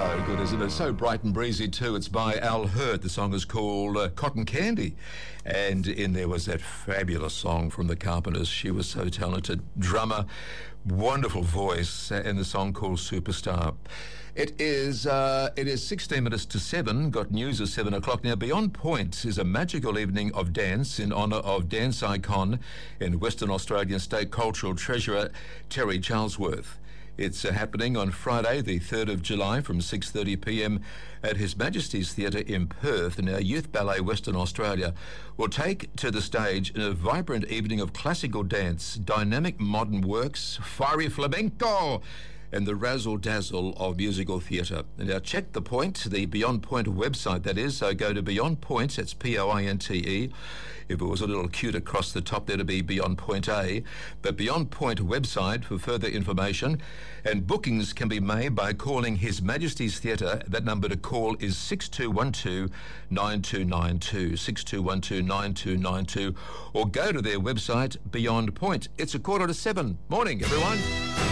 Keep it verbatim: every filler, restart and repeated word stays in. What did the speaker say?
So good, isn't it? So bright and breezy too. It's by Al Hurd. The song is called uh, Cotton Candy. And in there was that fabulous song from the Carpenters. She was so talented. Drummer, wonderful voice, and the song called Superstar. It is uh, it is sixteen minutes to seven. Got news at seven o'clock. Now, Beyond Point is a magical evening of dance in honour of dance icon and Western Australian State Cultural Treasurer Terry Charlesworth. It's uh, happening on Friday, the third of July from six thirty p m at His Majesty's Theatre in Perth. And our Youth Ballet Western Australia will take to the stage in a vibrant evening of classical dance, dynamic modern works, fiery flamenco, and the razzle-dazzle of musical theatre. And now check the point, the Beyond Point website, that is. So go to Beyond Point, that's P O I N T E. If it was a little cute across the top, that'd be Beyond Point A. But Beyond Point website for further information. And bookings can be made by calling His Majesty's Theatre. That number to call is six two one two, nine two nine two, six two one two, nine two nine two, or go to their website, Beyond Point. It's a quarter to seven. Morning, everyone.